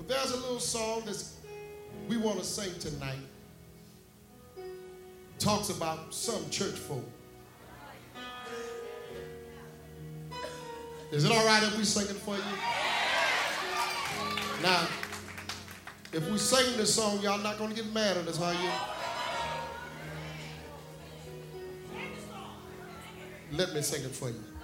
But there's a little song that we want to sing tonight. Talks about some church folk. Is it all right if we sing it for you? Now, if we sing this song, y'all not going to get mad at us, are you? Let me sing it for you.